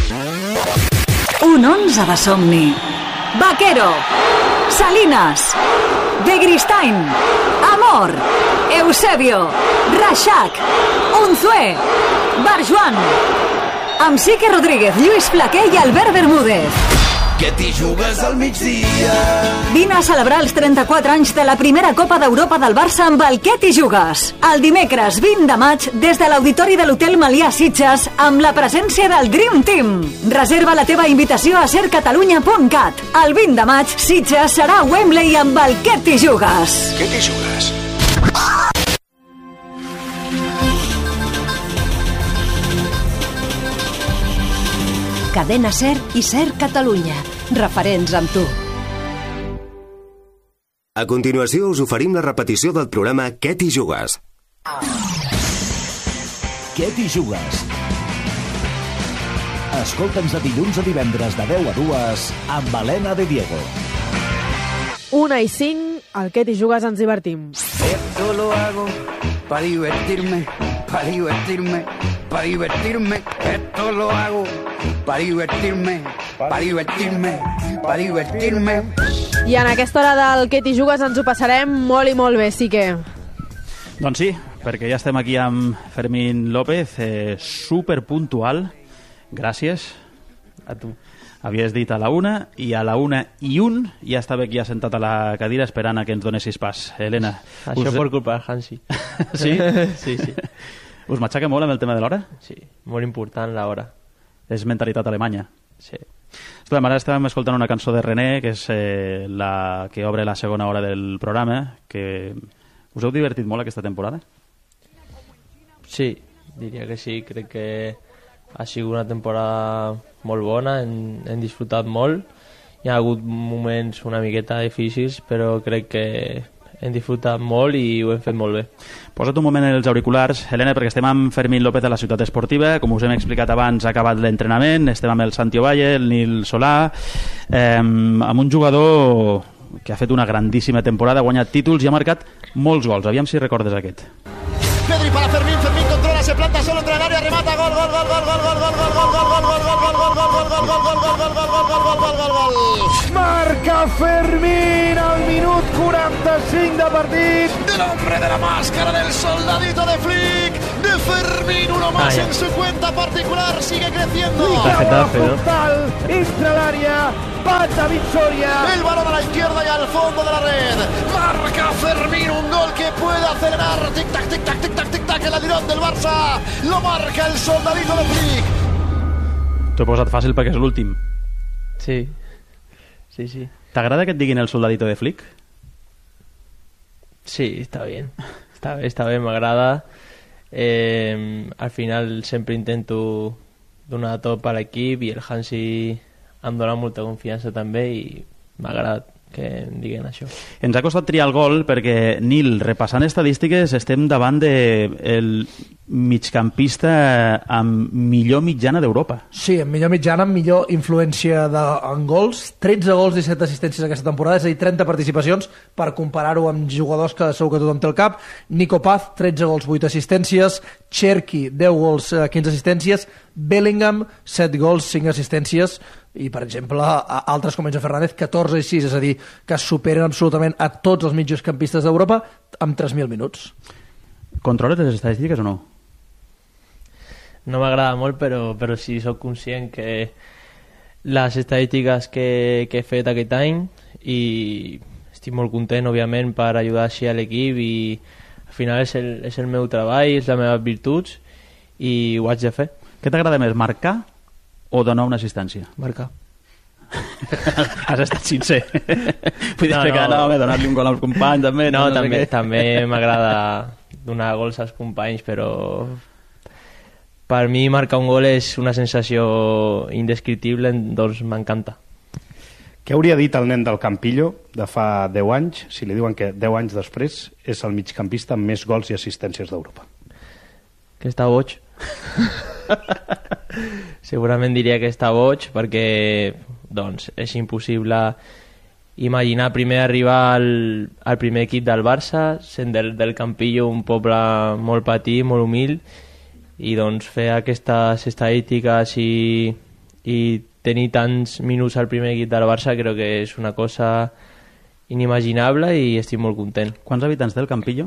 Un 11 de somni. Vaquero, Salinas, De Gristain, Amor, Eusebio, Reixac, Unzué, Barjuan, amb Sique Rodríguez, Lluís Flaquer i Albert Bermúdez. Que t'hi jugues al migdia. Vine a celebrar els 34 anys de la primera Copa d'Europa del Barça amb el Què t'hi jugues. El dimecres 20 de maig, des de l'Auditori de l'Hotel Melià Sitges, amb la presència del Dream Team. Reserva la teva invitació a sercatalunya.cat. El 20 de maig, Sitges serà a Wembley amb el Què t'hi jugues. Què t'hi jugues? Cadena SER i SER Catalunya. Referents amb tu. A continuació us oferim la repetició del programa Què t'hi jugues? Què t'hi jugues? Escolta'ns de dilluns a divendres de 10 a 2 amb Helena de Diego. 1:05, al Què t'hi jugues ens divertim. Esto lo hago para divertirme, para divertirme, para divertirme. Esto lo hago para divertirme, para divertirme, para divertirme. I en aquesta hora del Què t'hi jugues ens ho passarem molt i molt bé, sí que... Doncs sí, perquè ja estem aquí amb Fermín López, superpuntual. Gràcies a tu. Havies dit a la 1 i a la 1:01 ja estava aquí assentat a la cadira esperant a que ens donessis pas. Helena. Això per culpa de Hansi. Sí? Sí, sí. Us matxaca molt amb el tema de l'hora? Sí, molt important l'hora. És mentalitat alemanya. Sí. Escolta, ara estàvem escoltant una cançó de René, que és la que obre la segona hora del programa, que us heu divertit molt aquesta temporada? Sí, diria que sí. Crec que ha sigut una temporada molt bona, hem disfrutat molt. Hi ha hagut moments una miqueta difícils, però crec que hem disfrutat molt i ho hem fet molt bé. Posa't un moment en els auriculars, Helena, perquè estem amb Fermín López a la Ciutat Esportiva. Com us hem explicat abans, ha acabat l'entrenament. Estem amb el Santi Ovalle, el Nil Solà, amb un jugador que ha fet una grandíssima temporada, ha guanyat títols i ha marcat molts gols. Aviam si recordes aquest. Pedri para Fermín, Fermín controla, se planta solo entre el área, remata, gol, gol, gol, gol, gol, gol, gol, gol, gol, gol, gol, gol, gol, gol, gol, gol, gol, gol, gol. Marca Fermín al minut 45 de partit. Del hombre de la máscara, del soldadito de Flick, de Fermín, uno más en su cuenta particular, sigue creciendo. Frontal, entra al área, pata Victoria. El balón a la izquierda y al fondo de la red. Marca Fermín un gol que puede acelerar. Tic-tac, tic-tac, tic-tac, tic-tac, el adirón del Barça. Lo marca el soldadito de Flick. T'ho he posat fàcil perquè és l'últim. Sí, sí, sí. T'agrada que et diguin el soldadito de Flick? Sí, está bien. Está bien, m'agrada. Al final sempre intento donar tot per l'equip i el Hansi em dona molta confiança també i m'ha agradat que em diguin això. Ens ha costat triar el gol perquè, Nil, repassant estadístiques, estem davant del migcampista amb millor mitjana d'Europa. Sí, amb millor mitjana, amb millor influència en gols, 13 gols i 17 assistències aquesta temporada, és a dir, 30 participacions, per comparar-ho amb jugadors que segur que tothom té al cap. Nico Paz, 13 gols, 8 assistències, Cherki, 10 gols, 15 assistències, Bellingham, 7 gols, 5 assistències, i per exemple altres com Enzo Fernández 14 i 6, és a dir, que superen absolutament a tots els mitjocampistes d'Europa amb 3.000 minuts. Controles les estadístiques o no? No m'agrada molt, però sí soc conscient que les estadístiques que he fet aquest any, i estic molt content, òbviament, per ajudar així a l'equip, i al final és el meu treball, és les meves virtuts i ho haig de fer. Què t'agrada més, marcar o donar una assistència? Marcar. Has estat sincer. Vull dir que donar-li un gol als companys també. No, també m'agrada donar gols als companys, però per mi marcar un gol és una sensació indescriptible, doncs m'encanta. Què hauria dit el nen del Campillo de fa 10 anys si li diuen que 10 anys després és el migcampista amb més gols i assistències d'Europa? Que està boig. Segurament diria que està boig perquè doncs, és impossible imaginar primer arribar al primer equip del Barça, sent del Campillo, un poble molt petit, molt humil, i doncs fer aquestes estadístiques i y tenir tants minuts al primer equip del Barça crec que és una cosa inimaginable i estic molt content. Quants habitants té el Campillo?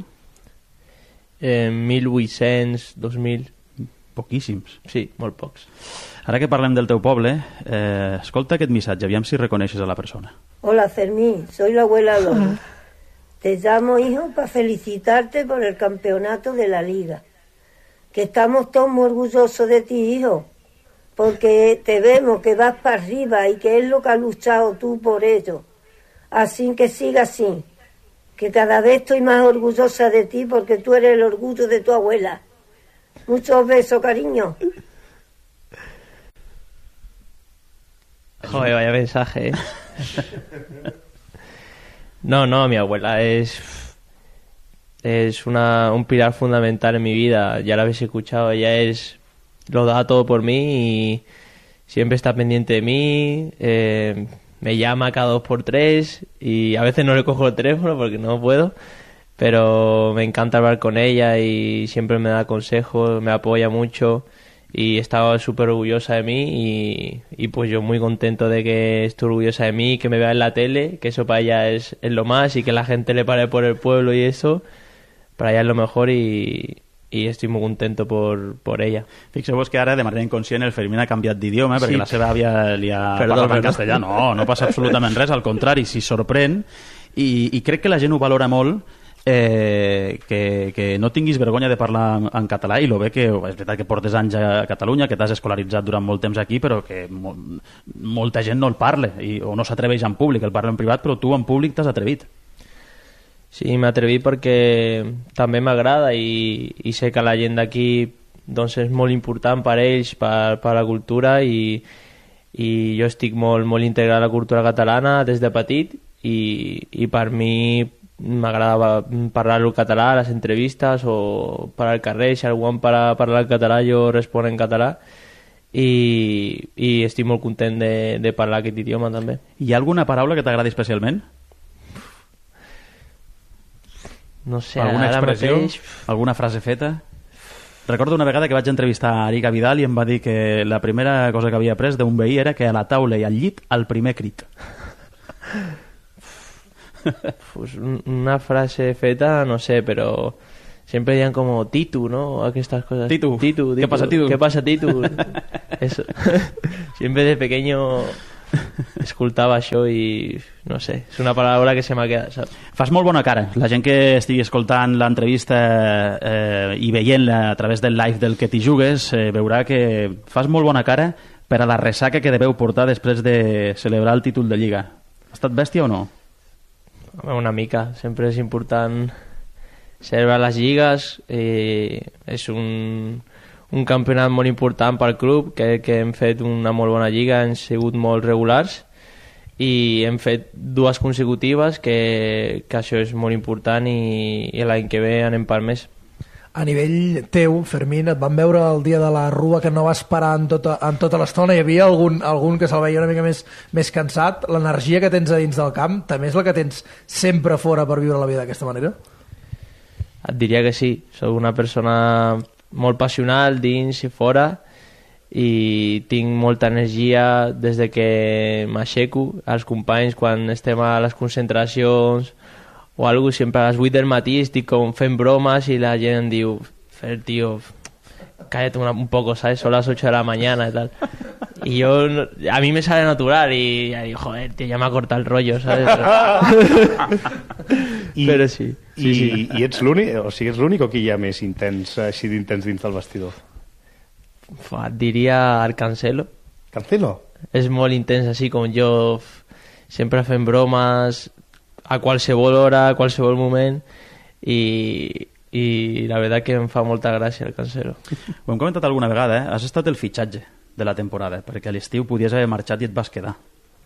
1.800, 2.000. Poquíssims. Sí, molt pocs. Ara que parlem del teu poble, escolta aquest missatge, aviam si reconeixes a la persona. Hola Fermín, soy la abuela Lola. Te llamo, hijo, para felicitarte por el campeonato de la liga. Que estamos todos muy orgullosos de ti, hijo, porque te vemos que vas para arriba y que es lo que has luchado tú por ello. Así que siga así, que cada vez estoy más orgullosa de ti porque tú eres el orgullo de tu abuela. Muchos besos, cariño. Joder, vaya mensaje, ¿eh? No, mi abuela es un pilar fundamental en mi vida. Ya la habéis escuchado, ella lo da todo por mí y siempre está pendiente de mí. Me llama cada 2x3 y a veces no le cojo el teléfono porque no puedo, pero me encanta hablar con ella y siempre me da consejos, me apoya mucho y estaba súper orgullosa de mí y pues yo muy contento de que esté orgullosa de mí, que me vea en la tele, que eso para ella es lo más, y que la gente le pare por el pueblo y eso, para ella es lo mejor y estic molt contento por ella. Fixeu-vos que ara, de manera inconscient, el Fermín ha canviat d'idioma perquè la seva àvia li ha parlat en castellà. No passa absolutament res, al contrari, s'hi sorprèn i crec que la gent ho valora molt, que no tinguis vergonya de parlar en català, i lo bé que és veritat que portes anys a Catalunya, que t'has escolaritzat durant molt temps aquí, però que molta gent no el parla o no s'atreveix en públic, el parla en privat, però tu en públic t'has atrevit. Sí, m'he atrevit perquè també m'agrada i sé que la gent d'aquí doncs és molt important per ells, per la cultura, i jo estic molt integrat a la cultura catalana des de petit i per mi m'agrada parlar el català a les entrevistes o per al carrer, si algú em parla el català jo responc en català i estic molt content de parlar aquest idioma també. Hi ha alguna paraula que t'agradi especialment? No sé, alguna expressió, alguna frase feta? Recordo una vegada que vaig entrevistar a Arica Vidal i em va dir que la primera cosa que havia après d'un veí era que a la taula i al llit el primer crit. Pues una frase feta, no sé, pero siempre digan como Titu, ¿no? Estas cosas. Titu. ¿Qué pasa, Titu? ¿Qué pasa, Titu? Eso. Siempre de pequeño escoltava això i no sé, és una paraula que se m'ha quedat, saps? Fas molt bona cara. La gent que estigui escoltant l'entrevista i veient-la a través del live del Que t'hi jugues veurà que fas molt bona cara per a la ressaca que deveu portar després de celebrar el títol de Lliga. Ha estat bèstia o no? Una mica, sempre és important celebrar les lligues, és un campionat molt important pel club, que hem fet una molt bona lliga, hem sigut molt regulars i hem fet 2 consecutives, que això és molt important i l'any que ve anem per més. A nivell teu, Fermín, et van veure el dia de la rua que no vas parar en tota l'estona, hi havia algun que se'l veia una mica més cansat. L'energia que tens a dins del camp també és la que tens sempre fora per viure la vida d'aquesta manera? Et diria que sí, soc una persona molt passional dins i fora i tinc molta energia des de que m'aixeco. Els companys, quan estem a les concentracions o algo, sempre a les 8 del matí estic com fent bromes i la gent em diu Fer, tío, cállate un poco, ¿sabes? Son las 8 de la mañana y tal. Y yo, a mí me sale natural y ya digo, joder, tío, ya me ha cortado el rollo, ¿sabes? Però sí. I ets l'únic, o sigui, ets l'únic o qui hi ha més intens, així d'intens dins del vestidor? Et diria el Cancelo. Cancelo? És molt intens, així com jo, sempre fent bromes a qualsevol hora, a qualsevol moment, i la veritat que em fa molta gràcia el Cancelo. Ho hem comentat alguna vegada, has estat el fitxatge de la temporada, perquè a l'estiu podies haver marxat i et vas quedar.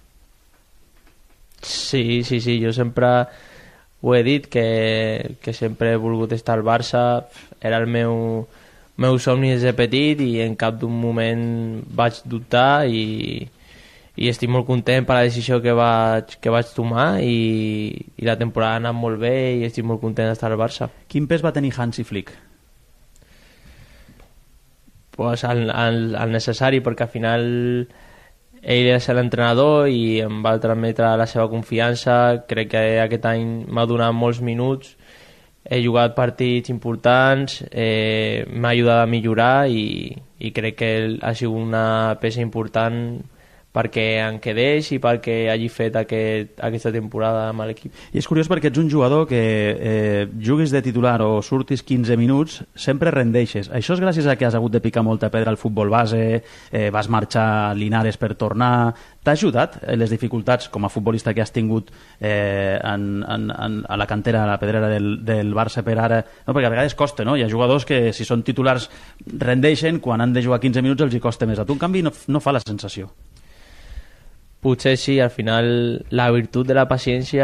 Sí, jo sempre ho he dit, que sempre he volgut estar al Barça, era el meu somni des de petit i en cap d'un moment vaig dubtar i estic molt content per la decisió que vaig tomar i la temporada ha anat molt bé i estic molt content d'estar al Barça. Quin pes va tenir Hansi Flick? Pues el necessari, perquè al final ell és l'entrenador i em va transmetre la seva confiança. Crec que aquest any m'ha donat molts minuts, he jugat partits importants, m'ha ajudat a millorar i crec que ha sigut una peça important perquè em quedés i perquè hagi fet aquesta temporada amb l'equip. I és curiós perquè ets un jugador que juguis de titular o surtis 15 minuts, sempre rendeixes. Això és gràcies a que has hagut de picar molta pedra al futbol base, vas marxar a Linares per tornar. T'ha ajudat les dificultats com a futbolista que has tingut a la cantera, a la pedrera del Barça per ara? No, perquè a vegades costa, no? Hi ha jugadors que si són titulars rendeixen, quan han de jugar 15 minuts els hi costa més. A tu, en canvi, no fa la sensació. Potser sí, al final la virtut de la paciència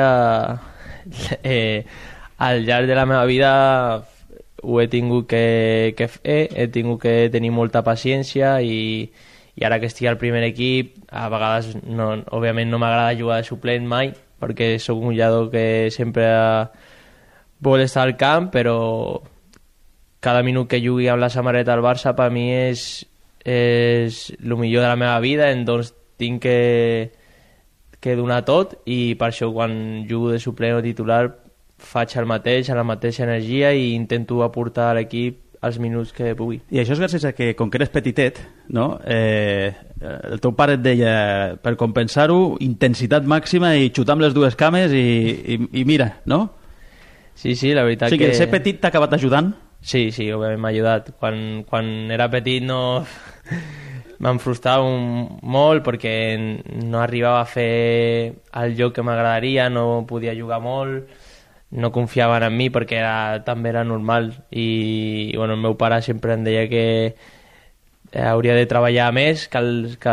al llarg de la meva vida ho he tingut que fer, he tingut que tenir molta paciència i ara que estic al primer equip, a vegades òbviament no m'agrada jugar de suplent mai, perquè sóc un jugador que sempre vol estar al camp, però cada minut que jugui amb la samarreta del Barça per mi és el millor de la meva vida, doncs tinc que donar tot i per això quan jugo de suplent o titular faig el mateix, a la mateixa energia i intento aportar a l'equip els minuts que pugui. I això és gràcies a que, com que eres petitet, no? El teu pare et deia, per compensar-ho, intensitat màxima i xutar amb les dues cames i mira, no? Sí, la veritat que... O sigui, que ser petit t'ha acabat ajudant? Sí, òbviament m'ha ajudat. Quan era petit no... Me'n frustrava molt perquè no arribava a fer el joc que m'agradaria, no podia jugar molt, no confiaven en mi perquè també era normal i el meu pare sempre em deia que hauria de treballar més que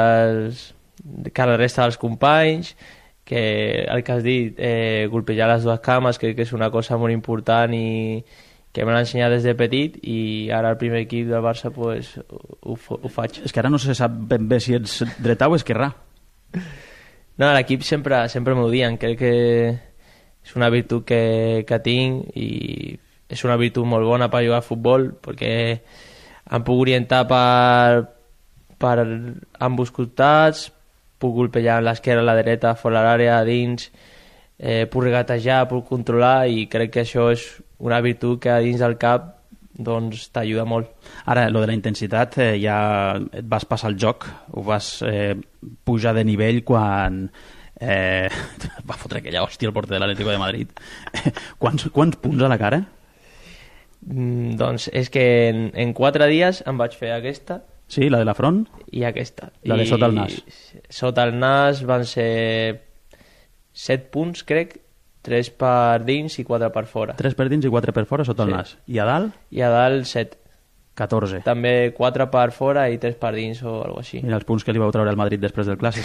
la resta dels companys, que el que has dit, golpejar les dues cames, crec que és una cosa molt important i que me l'ha ensenyat des de petit i ara al primer equip del Barça pues, ho faig. És que ara no se sap ben bé si ets dretà o esquerrà. No, l'equip sempre m'ho diuen. Crec que és una virtut que tinc i és una virtut molt bona per jugar a futbol perquè em puc orientar per ambos costats, puc golpejar l'esquerra, la dreta, fora l'àrea, dins, puc regatejar, puc controlar i crec que això és una virtut que a dins del cap doncs t'ajuda molt. Ara, lo de la intensitat, ja et vas passar el joc, ho vas pujar de nivell quan va fotre aquella hòstia al porter de l'Atlético de Madrid. Quants punts a la cara? Doncs és que en 4 dies em vaig fer aquesta. Sí, la de la front? I aquesta. La de sota el nas. Sota el nas van ser 7 punts, crec, 3 per dins i 4 per fora. 3 per dins i 4 per fora sota el nas. I a dalt? I a dalt 7. 14. També 4 per fora i 3 per dins o alguna cosa així. Mira els punts que li vau treure al Madrid després del Clàssic.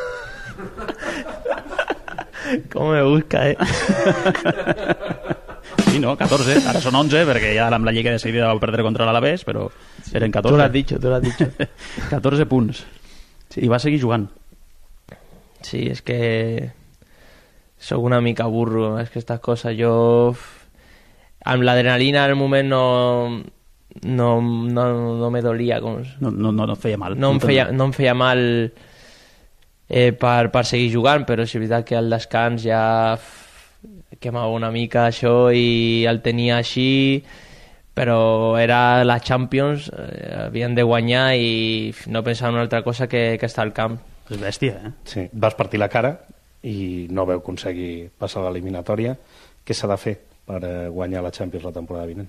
Com me busca, Sí, no, 14. Ara són 11 perquè ja amb la Lliga de seguida vau perdre contra l'Alavés, però eren 14. Tu l'has dicho. 14 punts. Sí. I va seguir jugant. Sí, és que soc una mica burro, és que aquestes coses jo amb l'adrenalina al moment no me dolia no feia mal no em feia mal per seguir jugant, però és veritat que al descans ja quemava una mica això i el tenia així, però era la Champions, havien de guanyar i no pensava en una altra cosa que estar al camp. És bèstia, Sí, vas partir la cara i no veu aconseguir passar l'eliminatòria. Què s'ha de fer per guanyar la Champions la temporada vinent?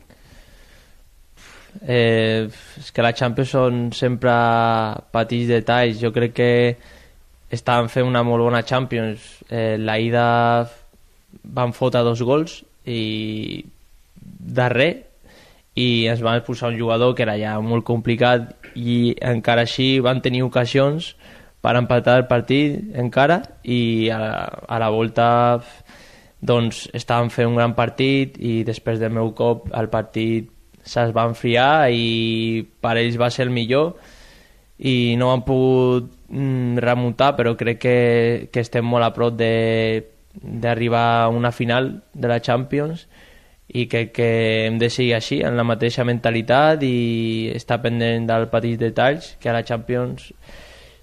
És que la Champions són sempre petits detalls. Jo crec que estaven fent una molt bona Champions. La ida van fotre 2 gols i darrer i ens van expulsar un jugador que era ja molt complicat i encara així van tenir ocasions per empatar el partit encara i a la volta doncs estàvem fent un gran partit i després del meu cop el partit se'ls va enfriar i per ells va ser el millor i no han pogut remuntar, però crec que estem molt a prop d'arribar a una final de la Champions i crec que hem de seguir així, en la mateixa mentalitat i estar pendent dels petits detalls, que a la Champions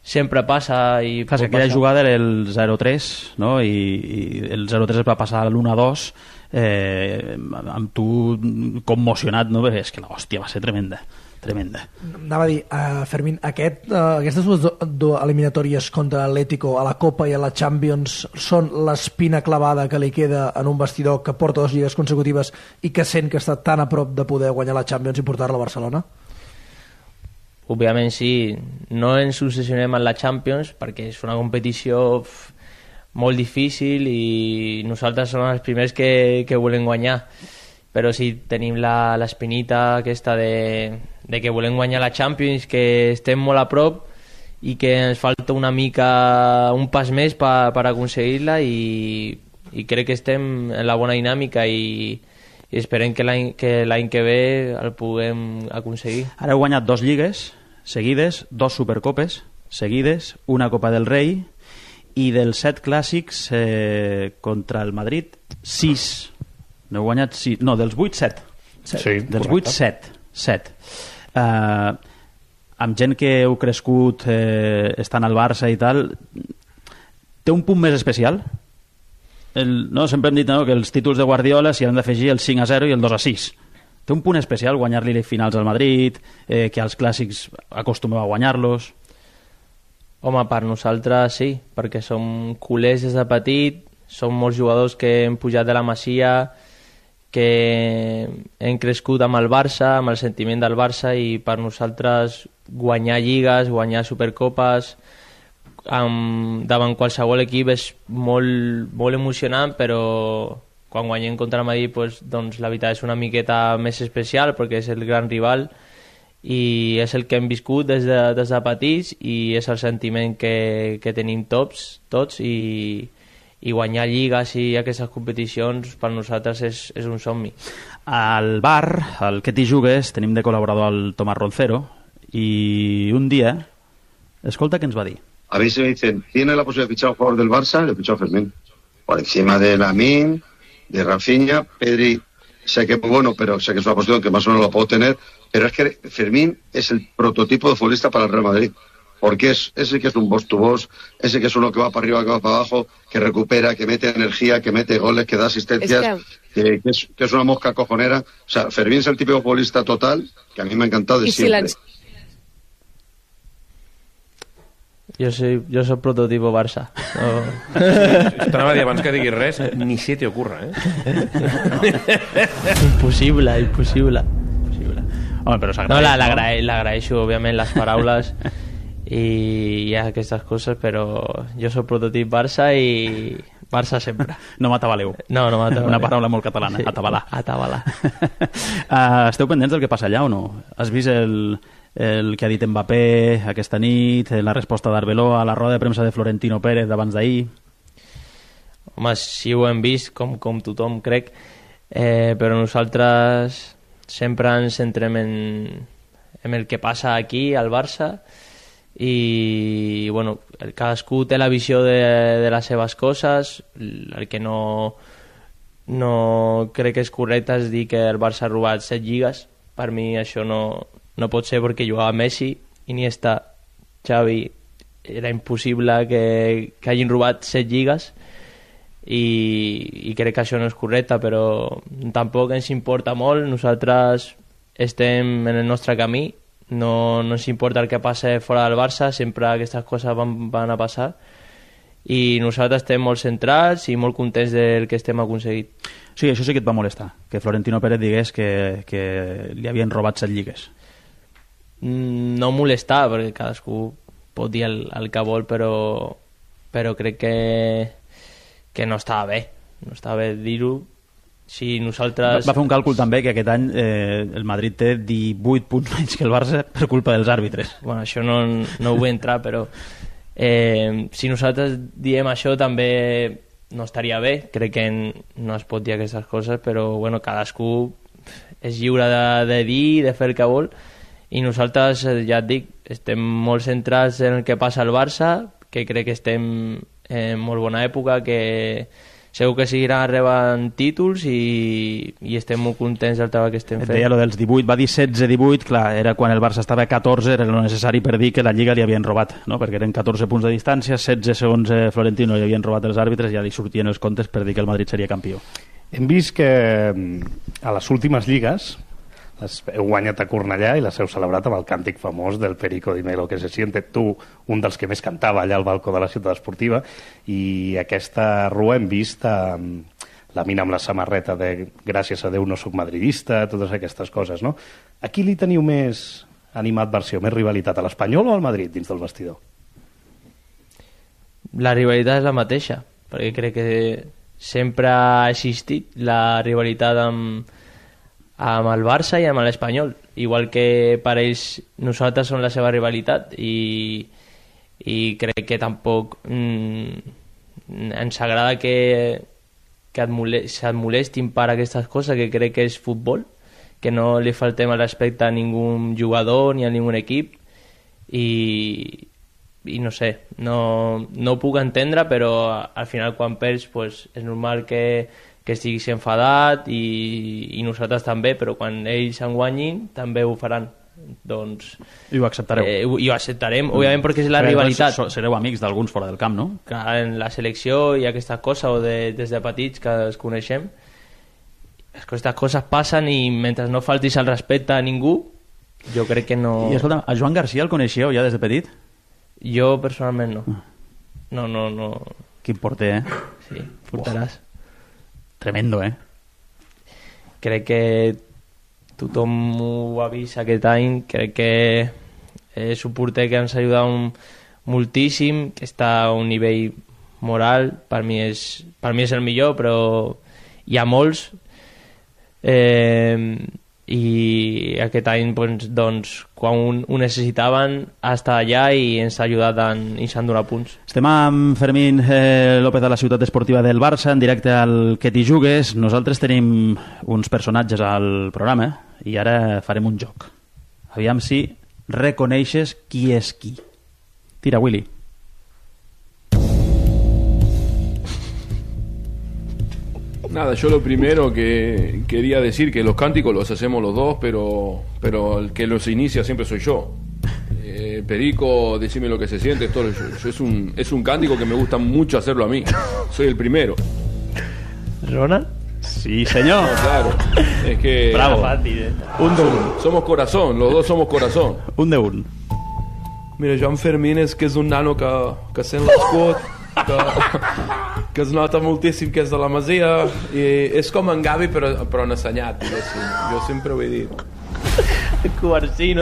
sempre passa i clar, aquella jugada era el 0-3, no? I el 0-3 es va passar a l'1-2 amb tu commocionat, no? És que l'hòstia va ser tremenda. Anava a dir, Fermín, aquestes dues eliminatòries contra l'Atlético a la Copa i a la Champions són l'espina clavada que li queda en un vestidor que porta 2 lligues consecutives i que sent que està tan a prop de poder guanyar la Champions i portar-la a Barcelona? Òbviament sí, no ens obsessionem en la Champions perquè és una competició molt difícil i nosaltres som els primers que volem guanyar, però sí tenim l'espinita aquesta de que volem guanyar la Champions, que estem molt a prop i que ens falta una mica, un pas més per aconseguir-la i crec que estem en la bona dinàmica i esperem que l'any que ve el puguem aconseguir. Ara heu guanyat 2 lligues seguides, 2 supercopes seguides, una Copa del Rei i dels 7 clàssics contra el Madrid 6. N'heu guanyat 6, no, dels 8 7. Sí, dels 8 7. Amb gent que heu crescut estant al Barça i tal, té un punt més especial? Sempre hem dit que els títols de Guardiola s'hi han d'afegir el 5-0 i el 2-6. Té un punt especial guanyar-li finals al Madrid, que als clàssics acostumeu a guanyar-los? Home, per nosaltres sí, perquè som culers des de petit, som molts jugadors que hem pujat de la Masia, que hem crescut amb el Barça, amb el sentiment del Barça, i per nosaltres guanyar lligues, guanyar supercopes davant qualsevol equip és molt, molt emocionant, però quan guanyem contra el Madrid doncs la veritat és una miqueta més especial perquè és el gran rival i és el que hem viscut des de petits i és el sentiment que tenim tots i guanyar lligues i aquestes competicions per nosaltres és un somni. Al bar, al Que t'hi jugues, tenim de col·laborador el Tomás Roncero y un día, escolta què ens va dir. A mí se me dicen, ¿tiene la posibilidad de fichar a un jugador del Barça? Le fichó a Fermín. Por encima de Lamine, de Rafinha, Pedri, sé que es muy bueno, pero sé que es una posición que más o menos la puedo tener, pero es que Fermín es el prototipo de futbolista para el Real Madrid, porque es ese que es un boss to boss, ese que es uno que va para arriba, que va para abajo, que recupera, que mete energía, que mete goles, que da asistencias, que es una mosca cojonera. O sea, Fermín es el típico futbolista total, que a mí me ha encantado de siempre. Jo soc prototipo Barça. T'anava a dir abans que diguis res, ni se te ocurra, Impossible. Home, però s'agraeix, no, l'agraeixo, òbviament, les paraules i aquestes coses, però jo soc prototip Barça i Barça sempre. No m'atabaleu. No m'atabaleu. Una paraula molt catalana, sí. Atabalar. Esteu pendents del que passa allà o no? Has vist el que ha dit Mbappé aquesta nit, la resposta d'Arveló a la roda de premsa de Florentino Pérez d'abans d'ahir? Home, sí ho hem vist, com tothom crec, però nosaltres sempre ens centrem en el que passa aquí al Barça i bueno, cadascú té la visió de les seves coses. El que no crec que és correcte és dir que el Barça ha robat 7 lligues. Per mi això no pot ser perquè jugava Messi, Iniesta, Xavi, era impossible que hagin robat 7 lligues i crec que això no és correcte, però tampoc ens importa molt. Nosaltres estem en el nostre camí, no ens importa el que passa fora del Barça, sempre aquestes coses van a passar i nosaltres estem molt centrats i molt contents del que estem aconseguit. Sí, això sí que et va molestar, que Florentino Pérez digués que li havien robat 7 lligues. No molestar, perquè cadascú pot dir el que vol, però crec que no estava bé dir-ho. Si nosaltres... Va fer un càlcul també que aquest any el Madrid té 18 punts menys que el Barça per culpa dels àrbitres. Bueno, això no ho vull entrar, però si nosaltres diem això també no estaria bé. Crec que no es pot dir aquestes coses, però bueno, cadascú és lliure de dir, de fer el que vol, i nosaltres, ja et dic, estem molt centrats en el que passa al Barça, que crec que estem en molt bona època, que segur que seguiran rebant títols i estem molt contents del treball que estem fent. Et deia lo dels 18, va dir 16-18, clar, era quan el Barça estava a 14, era lo necessari per dir que la Lliga li havien robat, no? Perquè eren 14 punts de distància, 16 segons Florentino li havien robat els àrbitres, ja li sortien els comptes per dir que el Madrid seria campió. Hem vist que a les últimes lligues heu guanyat a Cornellà i les heu celebrat amb el càntic famós del Perico Dime lo que se siente, tu, un dels que més cantava allà al balcó de la ciutat esportiva, i aquesta rua hem vist la mina amb la samarreta de gràcies a Déu no soc madridista, totes aquestes coses, no? A qui li teniu més animadversió, més rivalitat, a l'Espanyol o al Madrid dins del vestidor? La rivalitat és la mateixa, perquè crec que sempre ha existit la rivalitat amb el Barça i amb l'Espanyol, igual que per ells nosaltres som la seva rivalitat i crec que tampoc ens agrada que se't molestin per aquestes coses, que crec que és futbol, que no li faltem el respecte a ningú jugador ni a ningú equip i no sé, no ho puc entendre, però al final quan perds pues, és normal que estiguis enfadat i nosaltres també, però quan ells en guanyin també ho faran, doncs i ho acceptareu. I ho acceptarem, òbviament, perquè és la rivalitat. Sereu amics d'alguns fora del camp, no? Que en la selecció i aquesta cosa, o des de petits que es coneixem, aquestes coses passen i mentre no faltis el respecte a ningú, jo crec que no... I escolta, a Joan Garcia el coneixeu ja des de petit? Jo personalment no. No. Quin porter, Sí, portaràs. Tremendo, Crec que tothom ho ha vist aquest any, crec que és un porter que ens ha ajudat moltíssim, que està a un nivell moral, per mi és el millor, però hi ha molts, i aquest any doncs, quan ho necessitaven ha estat allà i ens ha ajudat i ens han donat punts. Estem amb Fermín López de la ciutat esportiva del Barça en directe al Que t'hi jugues. Nosaltres tenim uns personatges al programa i ara farem un joc. Aviam si reconeixes qui és qui. Tira, Willy. Nada, yo lo primero que quería decir que los cánticos los hacemos los dos, pero el que los inicia siempre soy yo. Perico, decime lo que se siente, esto es un cántico que me gusta mucho hacerlo a mí. Soy el primero. ¿Ronald? Sí, señor. No, claro. Es que... Bravo. Un de un. Somos corazón, los dos somos corazón. Un de un. Mira, Joan Fermín és que és un nano que sent l'escut, que es nota moltíssim que és de la Masia, i és com en Gavi però ensenyat, jo sempre ho he dit. Cuarcino.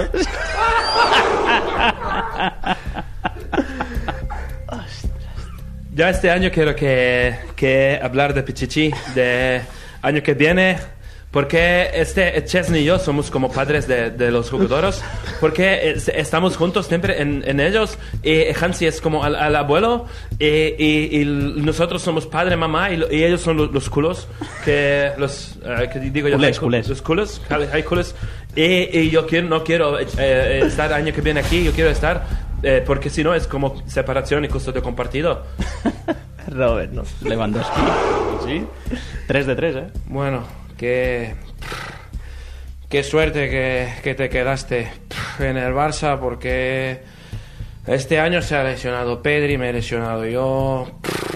Yo este año quiero que hablar de Pichichi, de año que viene, porque Chesney y yo somos como padres de los jugadores, porque estamos juntos siempre en ellos, y Hansi es como al abuelo, y nosotros somos padre, mamá, y ellos son los culos, que digo yo, los culos, hay culos, y yo no quiero estar el año que viene aquí, yo quiero estar, porque si no es como separación y custodio compartido. Robert, ¿no? Lewandowski. Sí. 3 de 3, Bueno, qué suerte que te quedaste en el Barça, porque este año se ha lesionado Pedri, me he lesionado yo,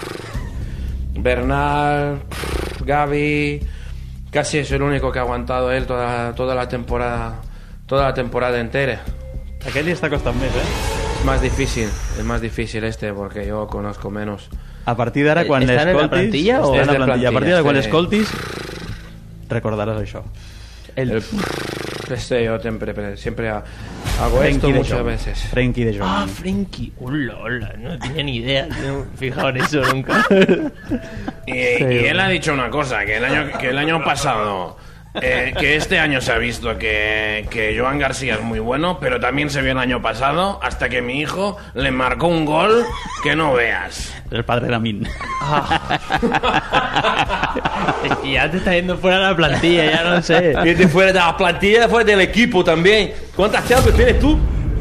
Bernal, Gavi, casi es el único que ha aguantado él toda la temporada entera. Aquell li està costant més, Es más difícil porque yo conozco menos. A partir d'ara, quan l'escoltis... ¿Está en la plantilla? A partir de quan l'escoltis, recordaràs això. Yo siempre hago Frenkie esto muchas veces. Frenkie de Jong. Ah, Frenkie. Hola, no tenía ni idea. No me he fijado en eso nunca. Y él ha dicho una cosa, que el año pasado... que este año se ha visto que Joan García es muy bueno, pero también se vio el año pasado, hasta que mi hijo le marcó un gol que no veas. El padre Lamin. Ya te está yendo fuera de la plantilla, ya no sé. Y fuera de la plantilla, fuera del equipo también. ¿Cuántas Champions tienes tú?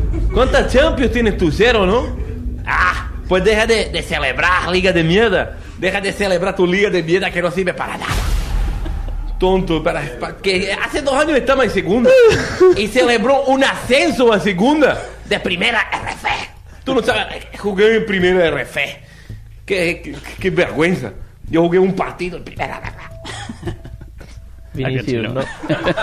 ¿Cuántas Champions tienes tú? 0, ¿no? Pues deja de celebrar, liga de mierda. Deja de celebrar tu liga de mierda que no sirve para nada. Tonto, que hace 2 años estamos en segunda y celebró un ascenso a segunda de primera RF. Tú no sabes, jugué en primera RF. Qué vergüenza. Yo jugué un partido en primera RF. Vinicius, no?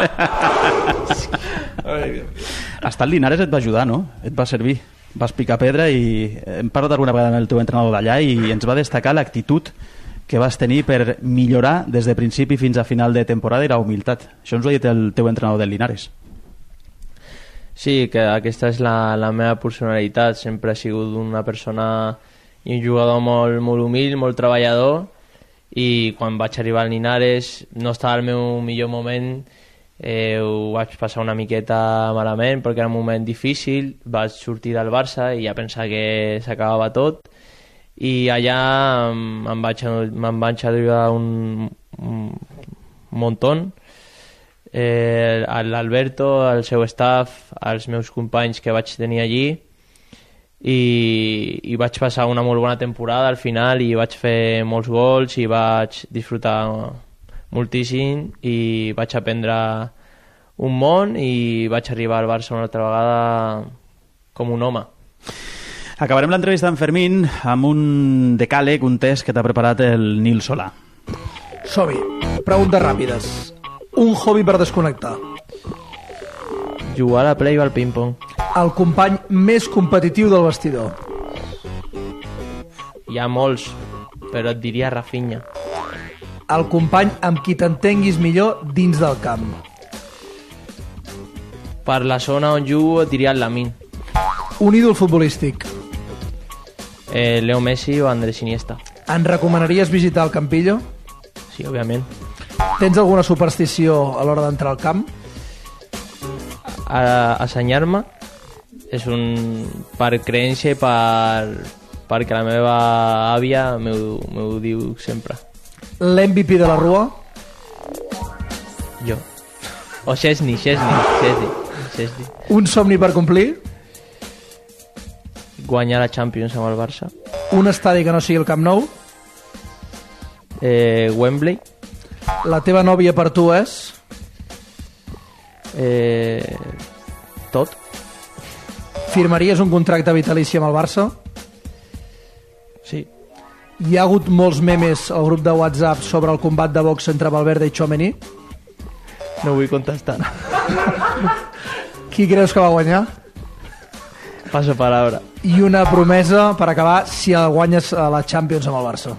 Hasta el Linares et va ajudar, no? Et va servir. Vas picar pedra i hem parlat alguna vegada amb el teu entrenador d'allà i ens va destacar l'actitud que vas tenir per millorar des de principi fins a final de temporada i la humilitat. Això ens ho ha dit el teu entrenador del Linares. Sí, que aquesta és la meva personalitat. Sempre he sigut una persona i un jugador molt, molt humil, molt treballador, i quan vaig arribar al Linares no estava al meu millor moment. Ho vaig passar una miqueta malament perquè era un moment difícil. Vaig sortir del Barça i ja pensava que s'acabava tot, i allà me'n vaig ajudar un muntó, l'Alberto, el seu staff, els meus companys que vaig tenir allí, i vaig passar una molt bona temporada al final i vaig fer molts gols i vaig disfrutar moltíssim i vaig aprendre un món i vaig arribar al Barça una altra vegada com un home. Acabarem l'entrevista amb Fermín amb un decàleg, un test que t'ha preparat el Nil Solà. Som-hi. Preguntes ràpides. Un hobby per desconnectar. Jugar a la Play o al ping-pong. El company més competitiu del vestidor. Hi ha molts, però et diria Rafinha. El company amb qui t'entenguis millor dins del camp. Per la zona on jugo et diria el Lamine. Un ídol futbolístic. Leo Messi o Andrés Iniesta. Ens recomanaries visitar el Campillo? Sí, òbviament. Tens alguna superstició a l'hora d'entrar al camp? Assenyar-me és per creència i perquè la meva àvia m'ho diu sempre. L'MVP de la Rua? Jo. O Chesney. Un somni per complir? Guanyar la Champions amb el Barça. Un estadi que no sigui el Camp Nou? Wembley. La teva nòvia per tu és? Tot. Firmaries un contracte vitalici amb el Barça? Sí. Hi ha hagut molts memes al grup de WhatsApp sobre el combat de box entre Valverde i Tchouaméni? No vull contestar. Qui creus que va guanyar? Passo palabra. I una promesa per acabar si guanyes a la Champions amb el Barça.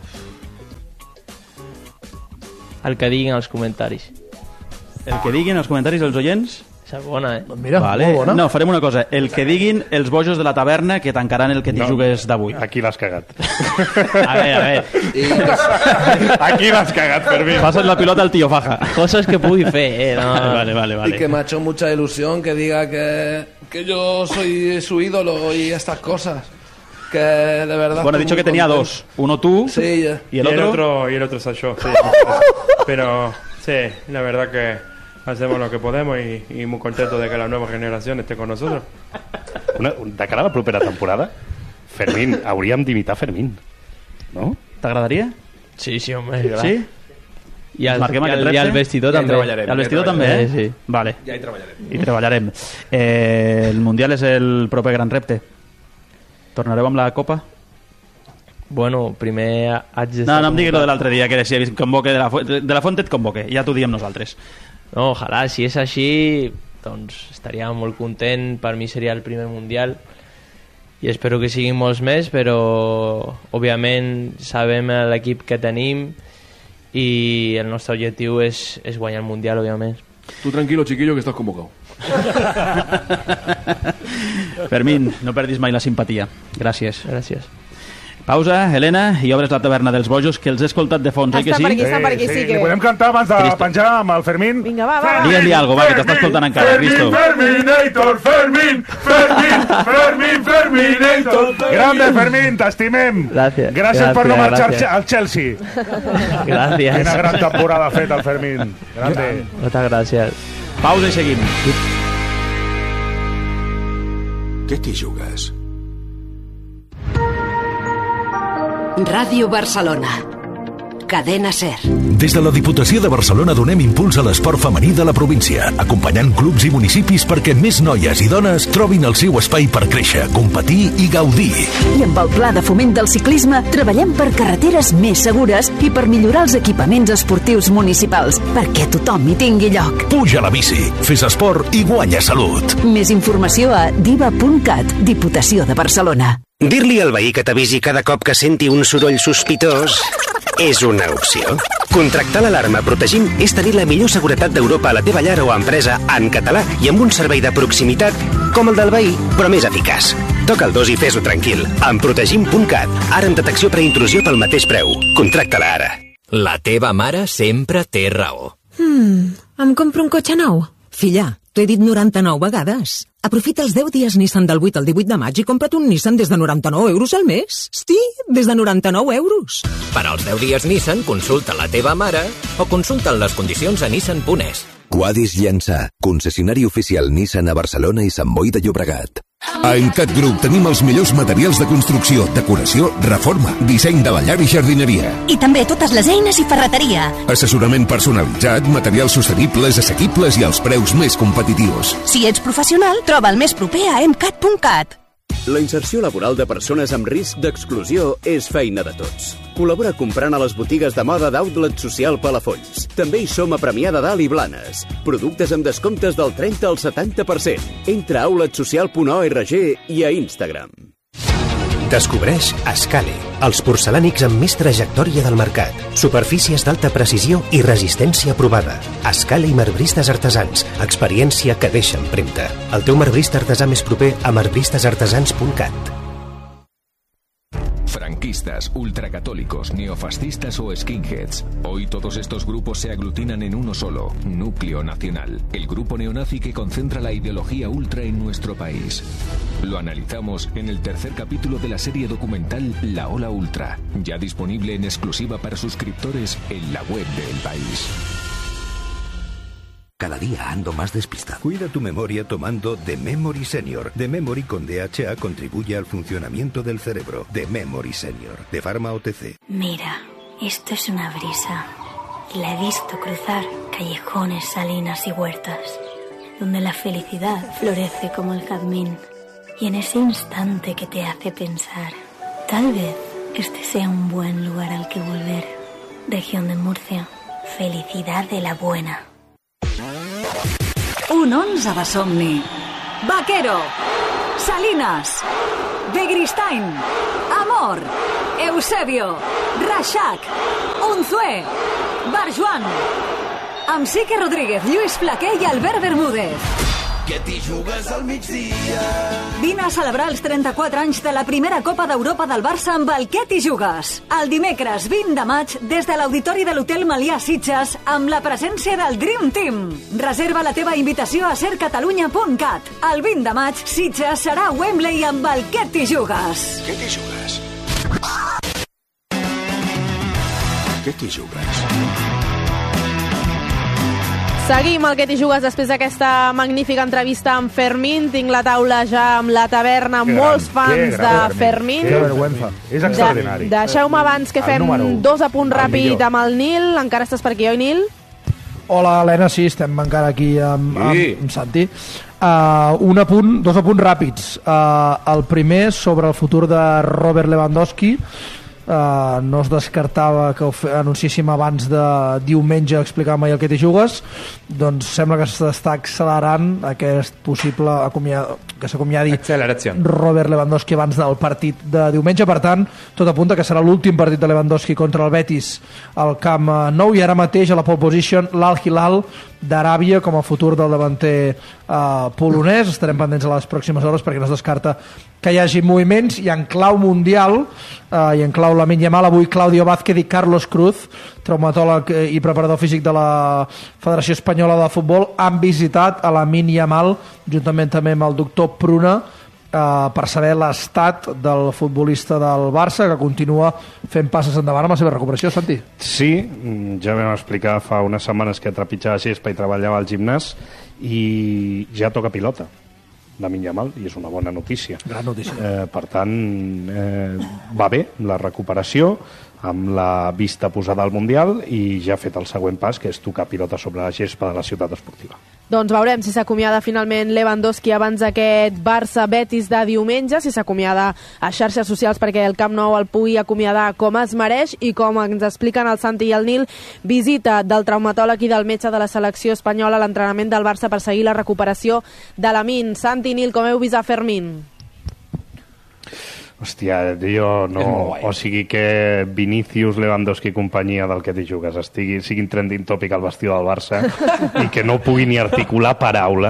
El que diguin als comentaris. El que diguin als comentaris els oients? És bona, Doncs mira, vale. molt bona. No, farem una cosa. El que diguin els bojos de la taverna que tancaran el que t'hi jugues d'avui. Aquí l'has cagat. A veure. Aquí l'has cagat, Fermín. Pasas la pilota al tío Faja. Cosas que pugui fer, no. Vale. Y que me ha hecho mucha ilusión que diga que yo soy su ídolo y estas cosas. Que de verdad... Bueno, he dicho que tenía dos. Uno tú y el otro... Y el otro soy yo, sí. Pero sí, la verdad que hacemos lo que podemos y muy contento de que la nueva generación esté con nosotros. De cara a la propera temporada, Fermín, hauríem d'imitar Fermín, no? T'agradaria? Sí, home. Sí? I el vestidor també. El vestidor també, Sí. Vale. Ja hi treballarem. Hi treballarem. El Mundial és el proper gran repte. Tornareu amb la Copa? Bueno, primer haig de... No em diguis lo de l'altre dia, que si convoque de la Fuente et convoque, ja t'ho diem nosaltres. No, ojalà, si és així, doncs estaria molt content. Per mi seria el primer Mundial i espero que siguin molts més, però òbviament sabem l'equip que tenim i el nostre objectiu és guanyar el Mundial, òbviament. Tú tranquilo, chiquillo, que estás convocado. Fermín, no perdis mai la simpatia. Gràcies. Gràcies. Pausa, Helena, i obres la taverna dels bojos, que els he escoltat de fons, oi que sí? Estan per aquí, sí que... Li podem cantar abans de penjar amb el Fermín? Vinga, va. Digues-li alguna cosa, va, que t'està escoltant encara, Cristo. Ferminator, Ferminator. Grande, Fermín, t'estimem. Gràcies per no marxar al Chelsea. Gràcies. Quina gran temporada ha fet el Fermín. Grande. Moltes gràcies. Pausa i seguim. Què t'hi jugues? Ràdio Barcelona. Cadena SER. Des de la Diputació de Barcelona donem impuls a l'esport femení de la província, acompanyant clubs i municipis perquè més noies i dones trobin el seu espai per créixer, competir i gaudir. I amb el Pla de Foment del Ciclisme treballem per carreteres més segures i per millorar els equipaments esportius municipals, perquè tothom hi tingui lloc. Puja a la bici, fes esport i guanya salut. Més informació a diva.cat, Diputació de Barcelona. Dir-li al veí que t'avisi cada cop que senti un soroll sospitós és una opció. Contractar l'alarma Protegim és tenir la millor seguretat d'Europa a la teva llar o empresa en català i amb un servei de proximitat com el del veí, però més eficaç. Toca el 2 i fes-ho tranquil. Amb Protegim.cat, ara amb detecció preintrusió pel mateix preu. Contracta-la ara. La teva mare sempre té raó. Em compro un cotxe nou? Filla, t'ho he dit 99 vegades. Aprofita els 10 dies Nissan del 8 al 18 de maig i compra't un Nissan des de 99 euros al mes. Sí, des de 99 euros. Per als 10 dies Nissan, consulta la teva mare o consulta les condicions a nissan.es. Quadis Llançà, concessionari oficial Nissan a Barcelona i Sant Boi de Llobregat. A Encat Group tenim els millors materials de construcció, decoració, reforma, disseny de la llar i jardineria. I també totes les eines i ferreteria. Assessorament personalitzat, materials sostenibles, assequibles i als preus més competitius. Si ets professional, troba el més proper a emcat.cat. La inserció laboral de persones amb risc d'exclusió és feina de tots. Col·labora comprant a les botigues de moda d'Outlet Social Palafolls. També hi som a Premià de Dalt i Blanes. Productes amb descomptes del 30 al 70%. Entra a outletsocial.org i a Instagram. Descobreix Escale, els porcelànics amb més trajectòria del mercat. Superfícies d'alta precisió i resistència provada. Escale i marbristes artesans, experiència que deixa empremta. El teu marbrista artesà més proper a marbristeartesans.cat. Franquistas, ultracatólicos, neofascistas o skinheads. Hoy todos estos grupos se aglutinan en uno solo, Núcleo Nacional, el grupo neonazi que concentra la ideología ultra en nuestro país. Lo analizamos en el tercer capítulo de la serie documental La Ola Ultra, ya disponible en exclusiva para suscriptores en la web de El País. Cada día ando más despistado. Cuida tu memoria tomando The Memory Senior. The Memory con DHA contribuye al funcionamiento del cerebro. The Memory Senior, de Pharma OTC. Mira, esto es una brisa. Y la he visto cruzar callejones, salinas y huertas, donde la felicidad florece como el jazmín. Y en ese instante que te hace pensar, tal vez este sea un buen lugar al que volver. Región de Murcia, felicidad de la buena. Un 11 de somni. Vaquero, Salinas, Begristain, Amor, Eusebio, Reixac, Unzué, Barjuan, amb Sique Rodríguez, Lluís Flaquer i Albert Bermúdez. Que t'hi jugues al migdia. Vine a celebrar els 34 anys de la primera Copa d'Europa del Barça amb el Què t'hi jugues. El dimecres 20 de maig, des de l'Auditori de l'Hotel Melià Sitges, amb la presència del Dream Team. Reserva la teva invitació a sercatalunya.cat. El 20 de maig, Sitges serà a Wembley amb el Què t'hi jugues. Què t'hi jugues? Què t'hi jugues? Seguim el que t'hi jugues després d'aquesta magnífica entrevista amb Fermín. Tinc la taula ja amb la taverna, amb molts fans de Fermín. Que vergüenza. És extraordinari. Deixeu-me abans que fem dos apunts ràpid amb el Nil. Encara estàs per aquí, oi, Nil? Hola, Helena, sí, estem encara aquí amb Santi. Dos apunts ràpids. El primer sobre el futur de Robert Lewandowski. No es descartava que ho anunciéssim abans de diumenge explicàvem ahir el que t'hi jugues, doncs sembla que s'està accelerant aquest possible que s'acomiadi Robert Lewandowski abans del partit de diumenge. Per tant, tot apunta que serà l'últim partit de Lewandowski contra el Betis al Camp Nou, i ara mateix a la pole position l'Al Hilal d'Aràbia com a futur del davanter polonès. Estarem pendents a les pròximes hores perquè no es descarta que hi hagi moviments. I en clau mundial i en clau Lamine Yamal, avui Claudio Vázquez i Carlos Cruz, traumatòleg i preparador físic de la Federació Espanyola de Futbol, han visitat a Lamine Yamal juntament també amb el doctor Pruna per saber l'estat del futbolista del Barça, que continua fent passes endavant amb la seva recuperació. Santi? Sí, ja vam explicar fa unes setmanes que trepitjava gespa i treballava al gimnàs, i ja toca pilota. Lamine Yamal, i és una bona notícia. Gran notícia. Per tant, va bé la recuperació, amb la vista posada al Mundial, i ja ha fet el següent pas, que és tocar pilota sobre la gespa de la ciutat esportiva. Doncs veurem si s'acomiada finalment Lewandowski abans d'aquest Barça-Betis de diumenge, si s'acomiada a xarxes socials perquè el Camp Nou el pugui acomiadar com es mereix, i com ens expliquen el Santi i el Nil, visita del traumatòleg i del metge de la selecció espanyola a l'entrenament del Barça per seguir la recuperació de Lamine. Santi i Nil, com heu vist a Fermín? Hòstia, jo no... O sigui que Vinícius, Lewandowski i companyia del que t'hi jugues siguin trending topic al vestidor del Barça i que no pugui ni articular paraula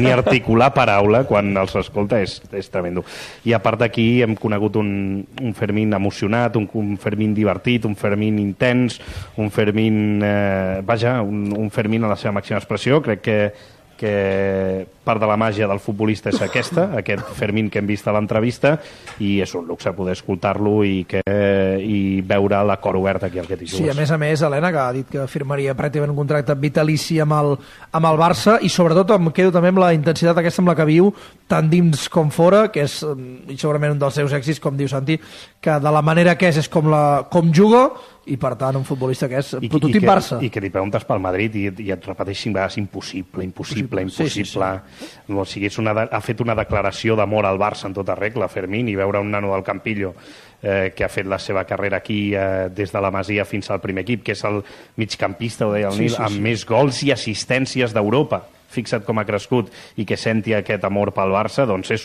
quan els escolta és tremendo. I a part d'aquí hem conegut un Fermín emocionat, un Fermín divertit, un Fermín intens, un Fermín... un Fermín a la seva màxima expressió. Crec que part de la màgia del futbolista és aquesta, aquest Fermín que hem vist a l'entrevista, i és un luxe poder escoltar-lo i veure la cor oberta aquí al que t'hi jugues. Sí, a més, Helena, que ha dit que firmaria pràcticament un contracte vitalici amb el Barça, i sobretot em quedo també amb la intensitat aquesta amb la que viu, tant dins com fora, que és segurament un dels seus èxits, com diu Santi, que de la manera que és com juga, i per tant un futbolista que és prototip Barça. I que li preguntes pel Madrid i et repeteix 5 vegades impossible. Sí. O sigui, ha fet una declaració d'amor al Barça en tota regla, Fermín, i veure un nano del Campillo que ha fet la seva carrera aquí des de la Masia fins al primer equip, que és el migcampista, ho deia el Nil, amb més gols i assistències d'Europa. Fixa't com ha crescut, i que senti aquest amor pel Barça, doncs és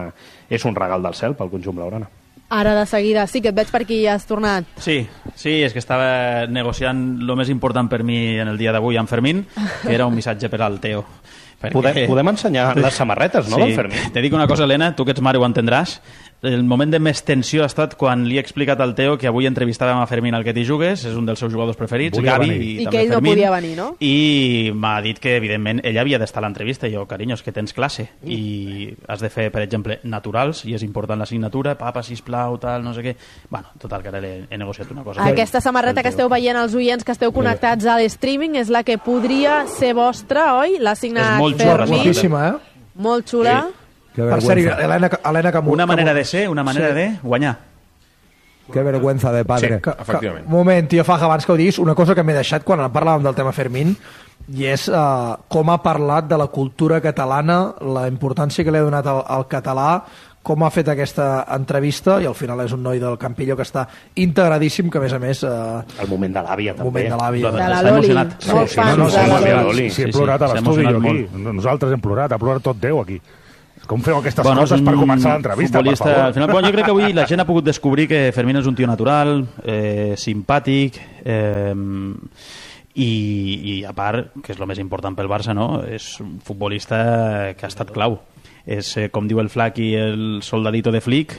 un regal del cel pel conjunt blaugrana. Ara de seguida, sí que et veig per aquí, ja has tornat. Sí, és que estava negociant el més important per mi en el dia d'avui amb Fermín, que era un missatge per al Teo. Podem ensenyar les samarretes, no, del Fermín? Te dic una cosa, Helena, tu que ets mare ho entendràs. El moment de més tensió ha estat quan li he explicat al Teo que avui entrevistàvem a Fermín al que t'hi jugues, és un dels seus jugadors preferits, Gavi, i que ell no podia venir, no? I m'ha dit que, evidentment, ell havia d'estar a l'entrevista. Jo, carinyo, és que tens classe i has de fer, per exemple, naturals, i és important la signatura, papa, sisplau, tal, no sé què. Bueno, total, que ara he negociat una cosa. Aquesta samarreta que esteu veient els oients que esteu connectats a l'streaming és la que podria ser vostra, oi? L'ha signat Fermín. Molt xula. Per cert, Helena Camus. Una manera de ser, una manera de guanyar. Que vergüenza de padre. Un moment, tio Faja, abans que ho diguis, una cosa que m'he deixat quan parlàvem del tema Fermín, i és com ha parlat de la cultura catalana, la importància que li ha donat al català, com ha fet aquesta entrevista, i al final és un noi del Campillo que està integradíssim, que a més... El moment de l'àvia, també. De la Loli. Molt fans de la Loli. Sí, he plorat a l'estudi jo aquí. Nosaltres hem plorat, ha plorat tot Déu aquí. Com feu aquestes coses per començar l'entrevista, per favor? Al final, jo crec que avui la gent ha pogut descobrir que Fermín és un tio natural, simpàtic, i a part, que és el més important pel Barça, no? És un futbolista que ha estat clau. És, com diu el Flaqui, el soldadito de Flick,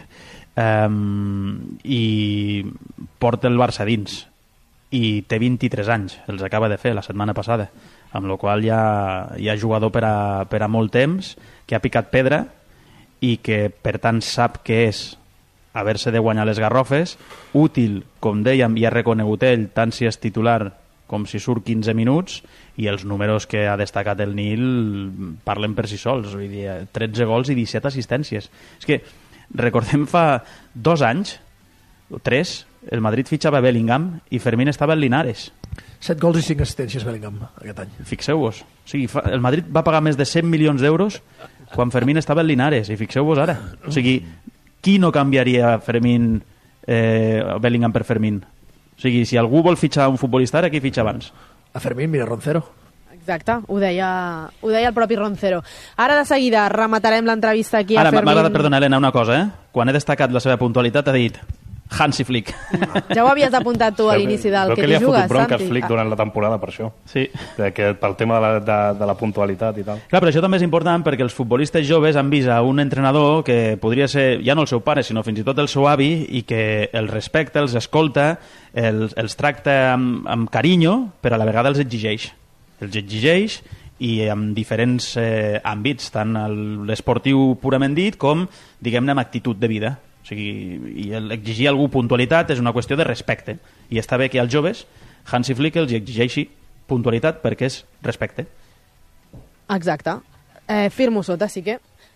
i porta el Barça dins. I té 23 anys, els acaba de fer la setmana passada, amb la qual ja hi ha jugador per a molt temps, que ha picat pedra i que per tant sap què és haver-se de guanyar les garrofes, útil, com dèiem, i ha reconegut ell, tant si és titular com si surt 15 minuts, i els números que ha destacat el Nil parlen per si sols, vull dir, 13 gols i 17 assistències. És que recordem fa 2 anys o 3, el Madrid fitxava Bellingham i Fermín estava en Linares. 7 gols i 5 assistències Bellingham aquest any. Fixeu-vos. O sigui, el Madrid va pagar més de 100 milions d'euros quan Fermín estava en Linares, i fixeu-vos ara. O sigui, qui no canviaria Fermín, Bellingham per Fermín? O sigui, si algú vol fitxar un futbolista ara, qui fitxa abans? A Fermín, mira, Roncero. Exacte, ho deia el propi Roncero. Ara de seguida rematarem l'entrevista aquí a Fermín. Ara m'agrada, perdona, Helena, una cosa, Quan he destacat la seva puntualitat ha dit Hansi Flick. Ja ho havies apuntat tu a l'inici del que t'hi jugues, Santi. Veu que li ha fotut bronca Flick durant la temporada per això. Sí. Pel tema de la puntualitat i tal. Clar, però això també és important perquè els futbolistes joves han vist a un entrenador que podria ser ja no el seu pare, sinó fins i tot el seu avi, i que els respecta, els escolta, els tracta amb carinyo, però a la vegada els exigeix. Els exigeix, i en diferents àmbits, tant l'esportiu purament dit com, diguem-ne, amb actitud de vida. O sigui, i exigir a algú puntualitat és una qüestió de respecte, i està bé que als joves Hansi Flick els exigeixi puntualitat perquè és respecte. Exacte. Firmo sota, sí que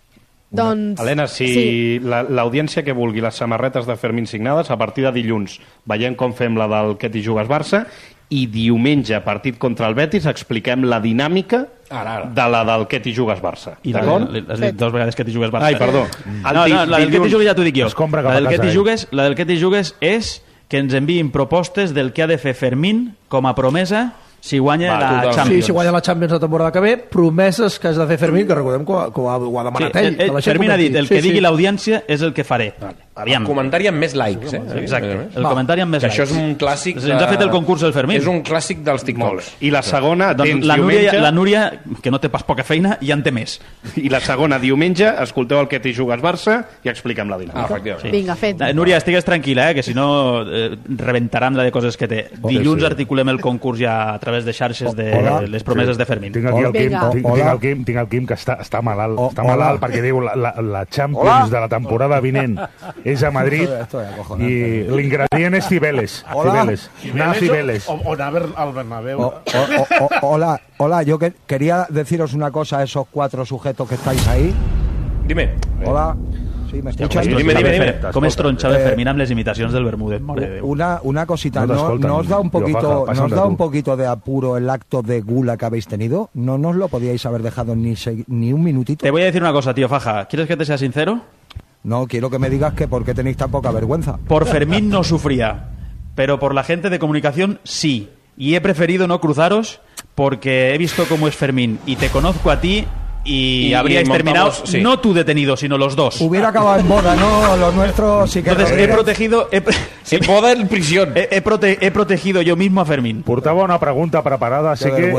Doncs... Helena, si l'audiència que vulgui les samarretes de Fermín signades, a partir de dilluns veiem com fem la del Que t'hi jugues Barça, i diumenge, partit contra el Betis, expliquem la dinàmica de la del Que t'hi jugues Barça. D'acord? Has dit 2 vegades Que t'hi jugues Barça. Ai, perdó. No, la del Que t'hi jugues ja t'ho dic jo. La del Que t'hi jugues és que ens enviïn propostes del que ha de fer Fermín com a promesa si guanya la Champions. Sí, si guanya la Champions la temporada que ve, promeses que has de fer Fermín, que recordem que ho ha demanat ell. Fermín ha dit, el que digui l'audiència és el que faré. Aviam. El comentari amb més likes, Exacte, el comentari amb més likes. Això és un clàssic... Ens ha fet el concurs del Fermín. És un clàssic dels TikToks. I la segona, la Núria, que no té pas poca feina, ja en té més. I la segona, diumenge, escolteu el Que t'hi jugues Barça i expliquem la dinàmica. Vinga, fet. Núria, estigues tranquil·la, que si no rebentaran la de coses que té. Dilluns articulem el concurs ja a través de xarxes de les promeses de Fermín. Tinc aquí el Quim que està malalt. Està malalt perquè diu la Champions de la temporada vinent és a Madrid i l'ingredient és Cibeles. Cibeles. O al Bernabéu. Hola, yo quería deciros una cosa a esos 4 sujetos que estáis ahí. Dime. Hola. Sí, me escuchas. Dime. Com es tronxava Fermín amb les imitacions del Bermúdez. Una cosita, ¿no os da un poquito de apuro el acto de gula que habéis tenido? ¿No nos lo podíais haber dejado ni un minutito? Te voy a decir una cosa, tío Faja. ¿Quieres que te sea sincero? No, quiero que me digas que por qué tenéis tan poca vergüenza. Por Fermín no sufría, pero por la gente de comunicación sí. Y he preferido no cruzaros porque he visto cómo es Fermín y te conozco a ti y habríais terminado, no tú detenido, sino los dos. Hubiera acabado en boda, ¿no? Los nuestros sí que... Entonces he protegido... En boda en prisión. He protegido yo mismo a Fermín. Portava una pregunta preparada, sé que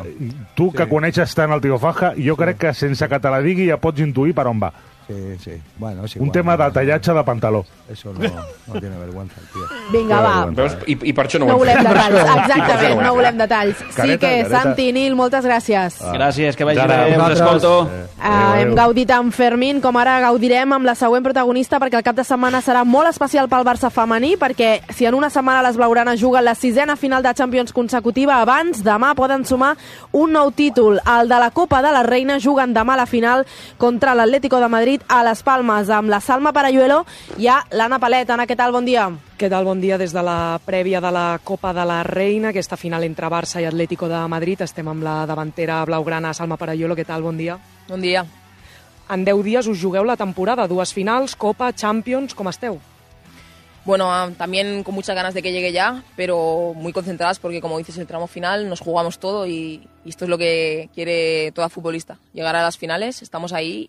tu que coneixes tant el tio Faja, jo crec que sense que te la digui ja pots intuir per on va. Sí. Bueno, es un tema de tallatge de pantaló. Eso no tiene vergüenza, el tío. Vinga, va. Veus? I per això no volem detalls. Exactament, no volem detalls. Sí que, Santi, Nil, moltes gràcies. Gràcies, que vagi bé, us escolto. Hem gaudit amb Fermín, com ara gaudirem amb la següent protagonista, perquè el cap de setmana serà molt especial pel Barça femení, perquè si en una setmana les blaugranes juguen la 6a final de Champions consecutiva, abans, demà poden sumar un nou títol. El de la Copa de la Reina, juguen demà a la final contra l'Atlético de Madrid a Les Palmes, amb la Salma Parayuelo i a l'Anna Palet. Anna, què tal? Bon dia. Què tal? Bon dia des de la prèvia de la Copa de la Reina, aquesta final entre Barça i Atlético de Madrid. Estem amb la davantera blaugrana Salma Parayuelo. Què tal? Bon dia. Bon dia. En 10 dies us jugueu la temporada, 2 finals, Copa, Champions, ¿cómo esteu? Bueno, también con muchas ganas de que llegue ya, pero muy concentradas porque, como dices, el tramo final nos jugamos todo y esto es lo que quiere toda futbolista, llegar a las finales, estamos ahí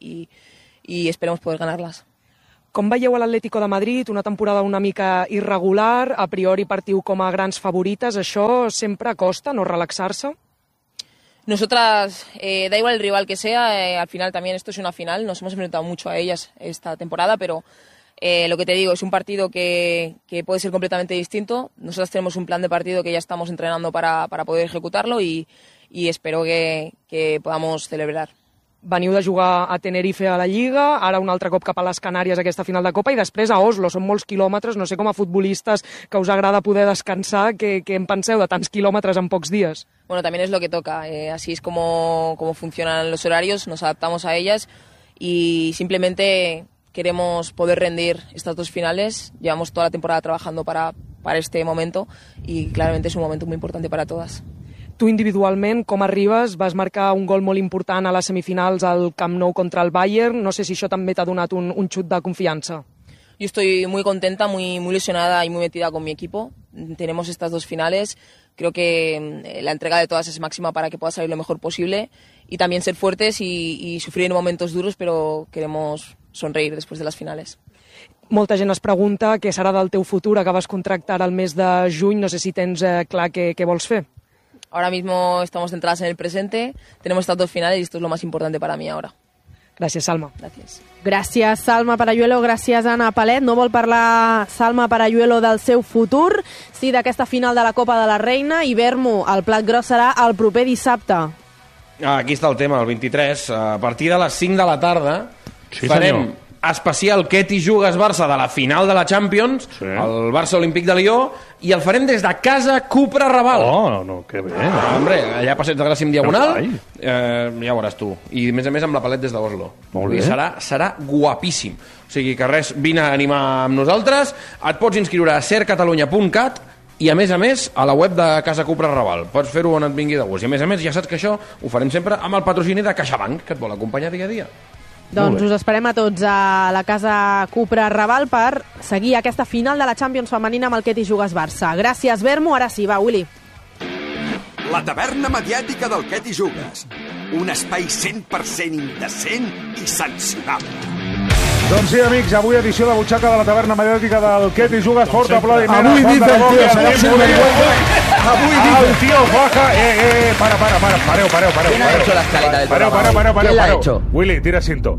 y esperemos poder ganarlas. Com veieu a l'Atlético de Madrid? Una temporada una mica irregular, a priori partiu com a grans favorites, això sempre costa, no relaxar-se? Nosotras, da igual el rival que sea, al final también esto es una final, nos hemos enfrentado mucho a ellas esta temporada, pero lo que te digo, es un partido que puede ser completamente distinto. Nosotras tenemos un plan de partido que ya estamos entrenando para poder ejecutarlo y espero que podamos celebrar. Veniu de jugar a Tenerife a la Lliga, ara un altre cop cap a les Canàries aquesta final de Copa i després a Oslo, són molts quilòmetres, no sé com a futbolistes que us agrada poder descansar, què en penseu de tants quilòmetres en pocs dies? Bueno, también es lo que toca, así es como funcionan los horarios, nos adaptamos a ellas y simplemente queremos poder rendir estas 2 finales, llevamos toda la temporada trabajando para este momento y claramente es un momento muy importante para todas. Tu individualment, com arribes? Vas marcar un gol molt important a les semifinals al Camp Nou contra el Bayern. No sé si això també t'ha donat un xut de confiança. Yo estoy muy contenta, muy ilusionada y muy metida con mi equipo. Tenemos estas 2 finales. Creo que la entrega de todas es máxima para que pueda salir lo mejor posible y también ser fuertes y sufrir en momentos duros, pero queremos sonreír después de las finales. Molta gent es pregunta què serà del teu futur. Acabes contractar al mes de juny. No sé si tens clar què vols fer. Ahora mismo estamos centradas en el presente, tenemos estas 2 finales y esto es lo más importante para mí ahora. Gràcies, Salma. Gràcies. Gràcies, Salma Parayuelo. Gràcies, Anna Palet. No vol parlar Salma Parayuelo del seu futur, sí d'aquesta final de la Copa de la Reina, i Bermo, el plat gros serà el proper dissabte. Aquí està el tema, el 23. A partir de les 5 de la tarda farem especial Què t'hi jugues Barça de la final de la Champions, el Barça Olímpic de Lió, i el farem des de casa Cupra Raval. No, que bé. Hombre, allà Passeig de Gràcia en Diagonal, ja veuràs tu. I a més amb la palet des d'Oslo. Molt bé. Serà guapíssim. O sigui que res, vine a animar amb nosaltres. Et pots inscriure a sercatalunya.cat i a més, a la web de Casa Cupra Raval. Pots fer-ho on et vingui de gust. I a més, ja saps que això ho farem sempre amb el patrocini de CaixaBank, que et vol acompanyar dia a dia. Doncs us esperem a tots a la Casa Cupra Raval per seguir aquesta final de la Champions femenina amb el Què t'hi jugues Barça. Gràcies, Bermo. Ara sí, va, Willy. La taverna mediàtica del Què t'hi jugues. Un espai 100% indecent i sancionable. Doncs sí, amics, avui edició de butxaca de la taverna mediàtica del Què t'hi jugues, fort aplaudiment. Avui dice el tío, avui dice el tío Baja. Pareu. ¿Quién ha hecho la escaleta del programa? Pareu. ¿Quién la ha hecho? Willy, tira cinto.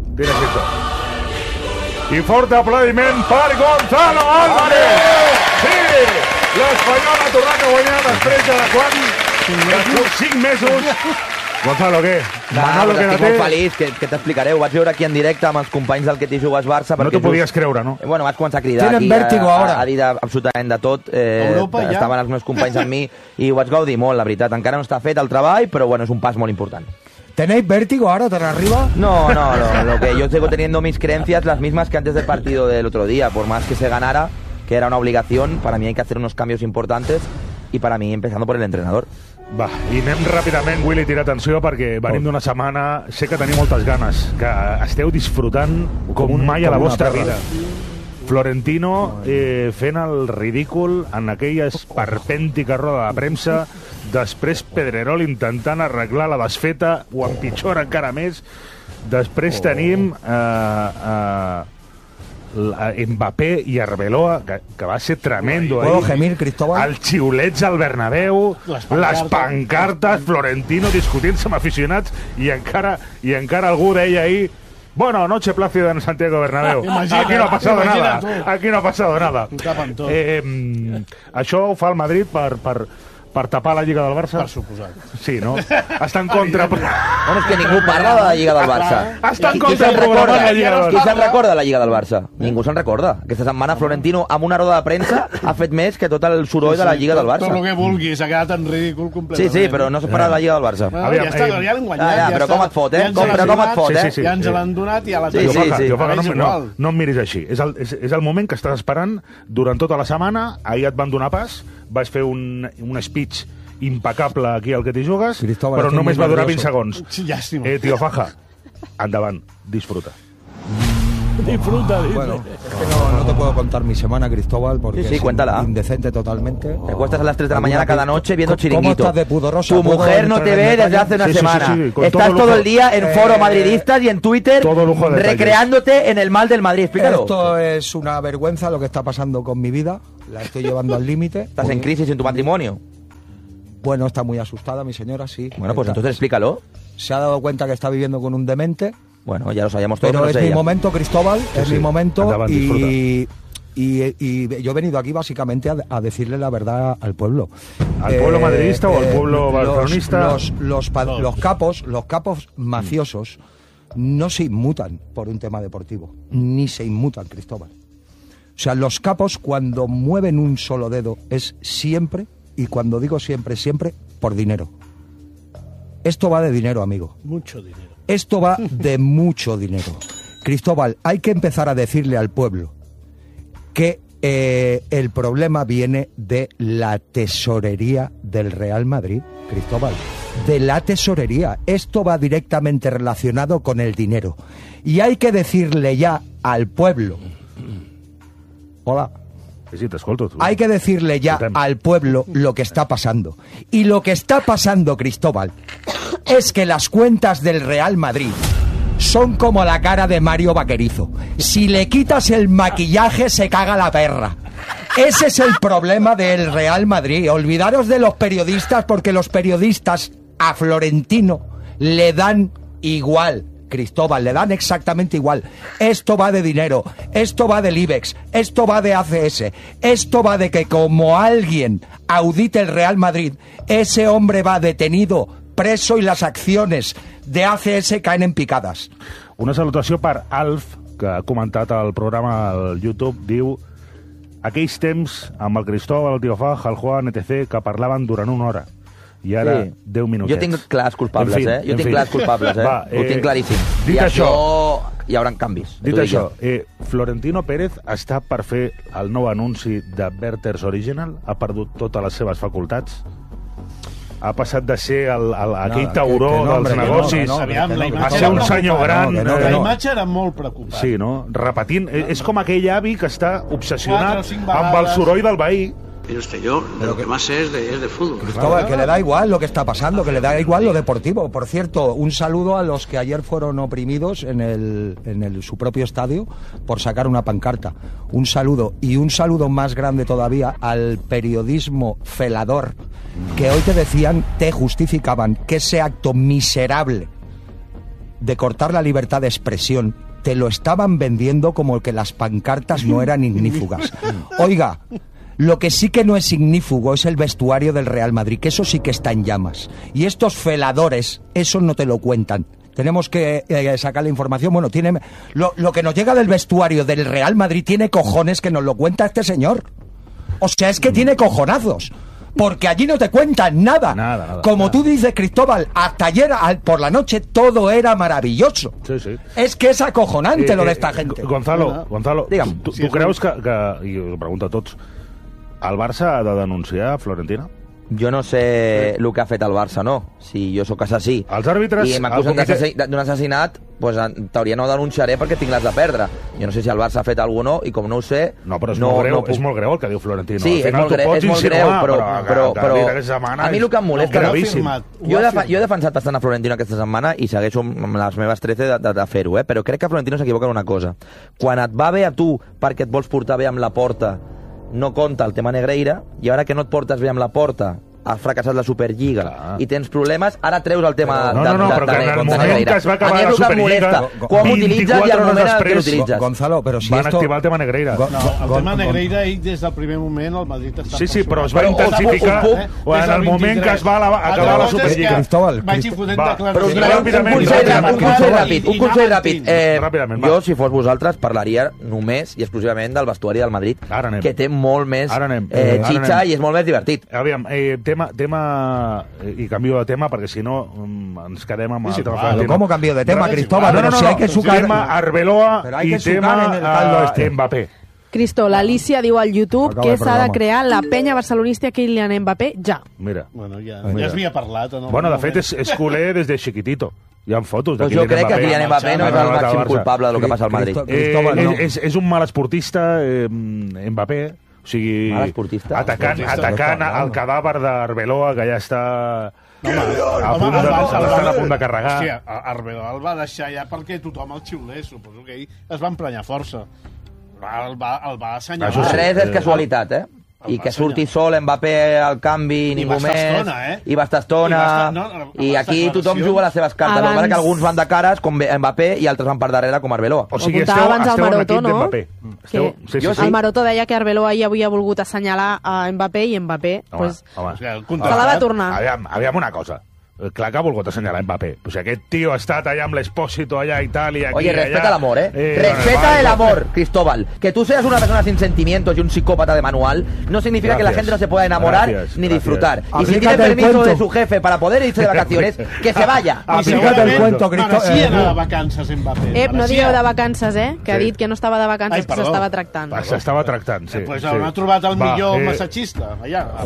I fort aplaudiment per Gonzalo Álvarez. Sí, l'Espanyol ha tornat a guanyar després de 5 mesos. Gonzalo, què? Manolo, que estic molt feliç, que t'explicaré. Ho vaig veure aquí en directe amb els companys del Què t'hi jugues Barça. No t'ho podies creure, no? Bueno, vaig començar a cridar aquí, a dir absolutament de tot. Estaven els meus companys amb mi i ho vaig gaudir molt, la veritat. Encara no està fet el treball, però bueno, és un pas molt important. ¿Tenéis vértigo ahora tan arriba? No, lo que yo sigo teniendo mis creencias las mismas que antes del partido del otro día. Por más que se ganara, que era una obligación, para mí hay que hacer unos cambios importantes y para mí empezando por el entrenador. Va, i anem ràpidament, Willy, tira atenció, perquè venim d'una setmana, sé que teniu moltes ganes, que esteu disfrutant com mai a la vostra vida. Florentino fent el ridícul en aquella esperpèntica roda de premsa, després Pedrerol intentant arreglar la desfeta, o empitjora encara més, després tenim Mbappé i Arbeloa, que va ser tremendo. ¿Puedo gemir, Cristóbal? Els xiulets al Bernabéu, les pancartes, Florentino discutint-se amb aficionats, i encara algú deia ahir: bueno, noche plácida en Santiago Bernabéu. Aquí no ha pasado nada. Aquí no ha pasado nada. Això ho fa el Madrid per tapar la Lliga del Barça? Per suposat. Sí, no? Està en contra... Bueno, és que ningú parla de la Lliga del Barça. Està en contra de la Lliga del Barça. Qui se'n recorda de la Lliga del Barça? Ningú se'n recorda. Aquesta setmana Florentino, amb una roda de premsa, ha fet més que tot el soroll de la Lliga del Barça. Tot el que vulgui, s'ha quedat en ridícul completament. Sí, però no s'ha parat la Lliga del Barça. Ja està, ja l'hem guanyat. Però com et fot, Ja ens l'han donat i a la No em miris així. És el moment que estàs esperant durant tota la setmana. Ahir et van donar pas, vas fer un speech impecable aquí al Què t'hi jugues, però només va durar 20 segons. Tío Faja, endavant, disfruta. Disfruta. Bueno, es que no te puedo contar mi semana, Cristóbal, porque sí, cuéntala. Es indecente totalmente. Te acuestas a las 3 de la mañana cada noche viendo Chiringuito. ¿Cómo estás de pudorosa? Tu mujer no te ve desde hace una semana. Estás todo el día en foro madridistas y en Twitter recreándote en el mal del Madrid. Explícalo. Esto es una vergüenza lo que está pasando con mi vida. La estoy llevando al límite. ¿Estás en crisis en tu matrimonio? Bueno, está muy asustada mi señora, sí. Bueno, pues entonces explícalo. Se ha dado cuenta que está viviendo con un demente. Bueno, ya lo sabíamos todos. Pero es mi momento, Cristóbal, es mi momento. Andaban, y yo he venido aquí básicamente a decirle la verdad al pueblo. ¿Al pueblo madridista o al pueblo barcelonista? Los capos mafiosos no se inmutan por un tema deportivo. Ni se inmutan, Cristóbal. O sea, los capos cuando mueven un solo dedo es siempre, y cuando digo siempre, siempre, por dinero. Esto va de dinero, amigo. Mucho dinero. Esto va de mucho dinero. Cristóbal, hay que empezar a decirle al pueblo que el problema viene de la tesorería del Real Madrid, Cristóbal. De la tesorería. Esto va directamente relacionado con el dinero. Y hay que decirle ya al pueblo... Hola. Sí, te escolto, tú. Hay que decirle ya al pueblo lo que está pasando. Y lo que está pasando, Cristóbal, es que las cuentas del Real Madrid son como la cara de Mario Vaquerizo. Si le quitas el maquillaje, se caga la perra. Ese es el problema del Real Madrid. Olvidaros de los periodistas, porque los periodistas a Florentino le dan igual. Cristóbal, le dan exactamente igual. Esto va de dinero, esto va del IBEX, esto va de ACS, esto va de que como alguien audite el Real Madrid, ese hombre va detenido, preso, y las acciones de ACS caen en picadas. Una salutació per Alf que ha comentat el programa al YouTube, diu: aquells temps amb el Cristóbal, el Tiofà, el Juan, etc., que parlaven durant una hora. I ara, 10 minutets. Jo tinc clars culpables, En fi, Jo tinc clars culpables, Va, ho tinc claríssim. Dit I això, hi haurà canvis. Dit això, Florentino Pérez està per fer el nou anunci de Werther's Original? Ha perdut totes les seves facultats? Ha passat de ser aquell tauró dels negocis a ser un senyor gran. La imatge era molt preocupant. Sí, no? Repetint. És com aquell avi que està obsessionat amb el soroll del veí. Mire usted, yo lo que más sé es de fútbol. Cristóbal, que le da igual lo que está pasando, que le da igual lo deportivo. Por cierto, un saludo a los que ayer fueron oprimidos en su propio estadio por sacar una pancarta. Un saludo, y un saludo más grande todavía al periodismo felador, que hoy te justificaban que ese acto miserable de cortar la libertad de expresión te lo estaban vendiendo como que las pancartas no eran ignífugas. Oiga, lo que sí que no es ignífugo es el vestuario del Real Madrid, que eso sí que está en llamas. Y estos feladores, eso no te lo cuentan. Tenemos que sacar la información. Bueno, lo que nos llega del vestuario del Real Madrid tiene cojones que nos lo cuenta este señor. O sea, es que tiene cojonazos. Porque allí no te cuentan nada. Como tú dices, Cristóbal, hasta ayer por la noche todo era maravilloso. Sí. Es que es acojonante lo de esta gente. Gonzalo, tu creus que, i ho pregunto a tots, el Barça ha de denunciar Florentino? Jo no sé el que ha fet el Barça, no. Si jo sóc assassí els àrbitres, i m'acusen d'un assassinat, doncs en teoria no denunciaré perquè tinc les de perdre. Jo no sé si el Barça ha fet alguna cosa i com no ho sé... No, però és molt greu el que diu Florentino. Sí, és molt greu, però a mi el que em molesta... Jo he defensat bastant a Florentino aquesta setmana i segueixo amb les meves 13 de fer-ho, però crec que Florentino s'equivoca en una cosa. Quan et va bé a tu perquè et vols portar bé amb la Porta, no compta el tema Negreira, i ara que no et portes bé amb la Porta, has fracassat la Superliga i tens problemes, ara treus el tema de Negreira. A mi és el que em molesta. Com utilitzes i anomenes que l'utilitzes. Gonzalo, però si van activar el tema Negreira. El tema Negreira, ell des del primer moment, el Madrid està... Sí, però es va intensificar en el moment que es va acabar la Superliga. Cristóbal, un consell ràpid. Jo, si fos vosaltres, parlaria només i exclusivament del vestuari del Madrid, que té molt més xitxa i és molt més divertit. Aviam, tema y cambio de tema porque si no ens quedem amb el tema. ¿Cómo cambio de tema, Cristóbal? No, si hay que sucar tema Arbeloa y tema Mbappé. Cristo, l'Alicia diu al YouTube que s'ha de crear la penya barcelonista Kylian Mbappé ja. Mira. Bueno, ja s'havia parlat. Bueno, de fet, és culer des de chiquitito. Hi ha fotos de Kylian Mbappé. Jo crec que Kylian Mbappé no és el màxim culpable del que passa al Madrid. És un mal esportista, Mbappé. O sigui, atacant el cadàver d'Arbeloa, que ja està a punt de carregar. Sí, Arbeloa el va deixar ja perquè tothom el xiulés. Suposo que ell es va emprenyar força. El va assenyalar. Res és casualitat, i que surti sol Mbappé al canvi, ningú més, i va estar estona, i aquí tothom juga a les seves cartes, el que alguns van de cares com Mbappé i altres van per darrere com Arbeloa. O sigui, esteu en l'equip d'Mbappé. El Maroto deia que Arbeloa ja havia volgut assenyalar a Mbappé i Mbappé se la va tornar. Aviam una cosa. Clar que ha volgut assenyalar Mbappé. O sigui, aquest tio ha estat allà amb l'Espósito, allà a Itàlia, aquí, oye, respeta el amor, respeta el amor, Cristóbal. Que tú seas una persona sin sentimientos y un psicópata de manual no significa que la gente no se pueda enamorar ni disfrutar. Y si tiene permiso de su jefe para poder irse de vacaciones, que se vaya. Aplícate el cuento, Cristóbal. Sí era de vacances, Mbappé. No digueu de vacances, que ha dit que no estava de vacances, que s'estava tractant. S'estava tractant, sí. Pues on ha trobat el millor massatgista, allà.